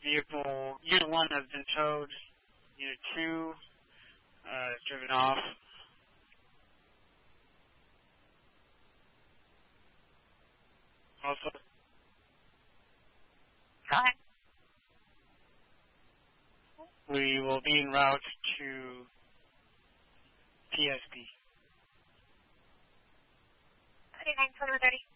Vehicle Unit 1 has been towed. Unit 2 driven off. Also, Go ahead. we will be en route to PSP. 39, 2130.